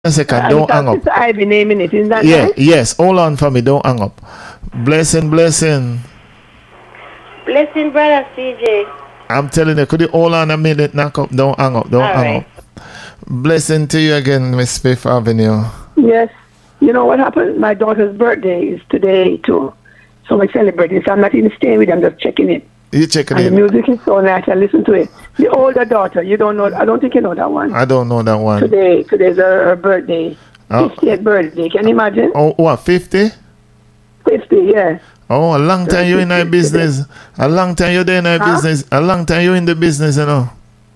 a second. Don't hang up. Sister Ivy naming it, isn't that Yeah, right? yes. Hold on for me. Don't hang up. Blessing, blessing. Blessing, brother CJ. I'm telling you, could you hold on a minute? Knock up. Don't hang up. Don't hang up. Blessing to you again, Miss Fifth Avenue. Yes. You know what happened? My daughter's birthday is today too. So we're celebrating. So I'm not even staying with them, just checking it. You checking and it? The music is so nice. I listen to it. The older daughter, you don't know. I don't think you know that one. I don't know that one. Today's her birthday. 50th birthday. Can you imagine? Oh, what, 50? 50, yeah. Oh, a long time you in our business. A long time you're there in our business. A long time you in the business, you know.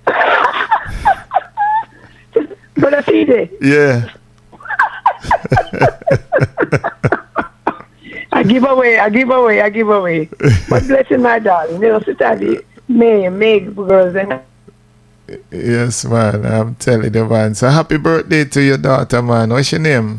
Brother CJ. Yeah. I give away. But blessing my darling. You know, Sister May girls and yes, man. I'm telling you, man. So happy birthday to your daughter, man. What's your name?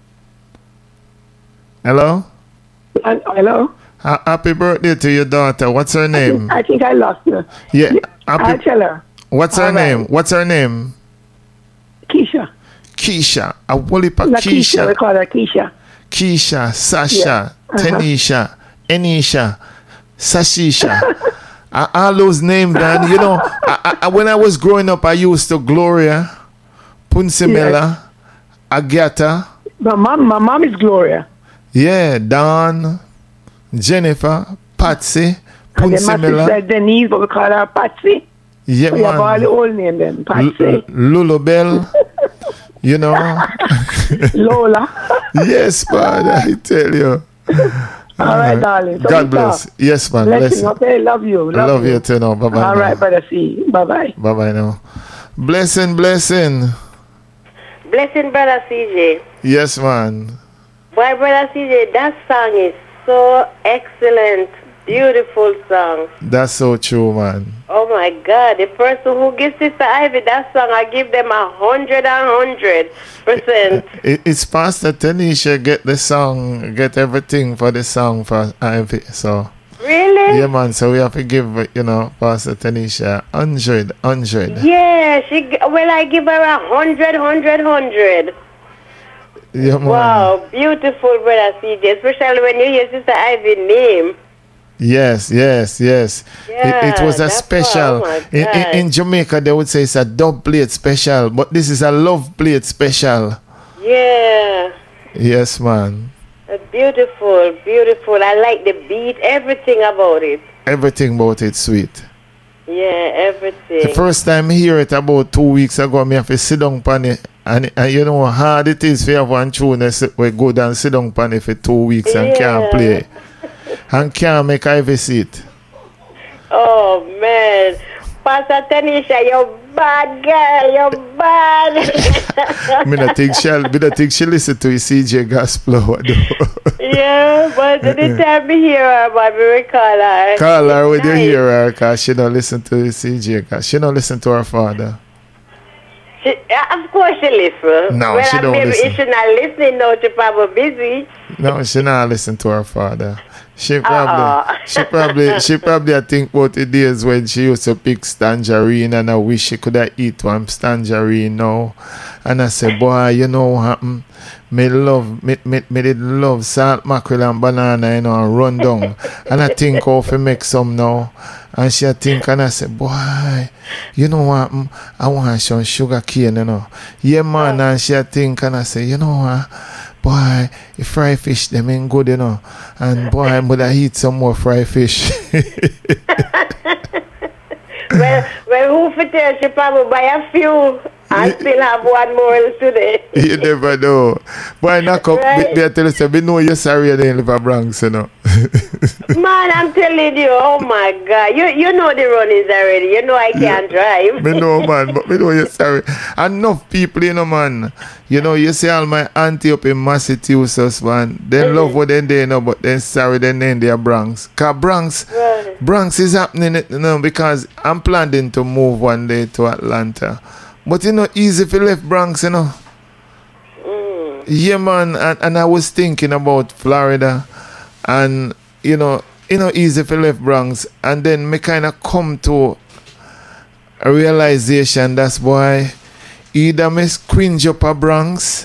Hello? Hello? Happy birthday to your daughter. What's her name? I think I lost her. Yeah. I'll tell her. What's her name? What's her name? Keisha. Keisha. A Wolipa Keisha. We call her Keisha. Keisha, Sasha, Tenisha, Enisha, Sashisha. All those names, man. You know, when I was growing up, I used to Gloria, Punsimela, Agatha. My mom is Gloria. Yeah, Dawn, Jennifer, Patsy, Punsimela. And then my sister Denise, but we call her Patsy. Yeah, so man. You have all the old name then, Patsy. Lulubel. You know. Lola. Yes, man, I tell you. All right, darling. So God bless. Yes, man. Bless you. Okay, love you. Love you too now. Bye-bye. All right, brother C. Bye-bye. Bye-bye now. Blessing. Blessing, brother CJ. Yes, man. Boy, brother CJ, that song is so excellent. Beautiful song. That's so true, man. Oh my God! The person who gives Sister Ivy that song, I give them 100%. It's Pastor Tanisha get the song, get everything for the song for Ivy. So really? Yeah, man. So we have to give Pastor Tanisha 100. Yeah, I give her 100. Yeah, man. Wow, beautiful, brother CJ. Especially when you hear Sister Ivy's name. Yes. Yeah, it was a special. In Jamaica, they would say it's a dub plate special, but this is a love plate special. Yeah. Yes, man. Beautiful. I like the beat, everything about it. Everything about it sweet. Yeah, everything. The first time I hear it about 2 weeks ago, I have to sit down on it. And you know how hard it is for have one tune we go down sit down on it for 2 weeks and can't play. And can't make Ivy sit. Oh man, Pastor Tanisha, you're bad girl, you're bad. Me not think she listen to CJ Gospel. Yeah, but the time me hear her, but we call her. Call her when you hear her, because she don't listen to CJ. Cause she don't listen to her father. Of course she listens. No, she don't listen. If she not listening, no, she probably busy. No, she not listen to her father. She probably I think about the days when she used to pick tangerine and I wish she could have eat one tangerine now. And I said, boy, you know what happened? Me did love salt mackerel and banana, and run down. And I think how to make some now. And she think, and I said, boy, you know what? I want some sugar cane, Yeah, man. And she think, and I say, you know what? Boy, the fried fish, them ain't good, And boy, I'm gonna eat some more fried fish. Well, who for tell she probably buy a few and still have one more today. You never know. Boy, knock up, right? I tell you, we know you're sorry you didn't live in Bronx, Man, I'm telling you, oh my God. You know the runnings already. You know I can't drive. Me know, man, but me know you're sorry. Enough people, man. You see all my auntie up in Massachusetts, man. They love what they do, but then sorry, then they are Bronx. Because Bronx is happening, because I'm planning to move one day to Atlanta. But easy for left Bronx, Yeah, man, and I was thinking about Florida, and easy for left Bronx, and then me kind of come to a realization that's why Either me cringe up a Bronx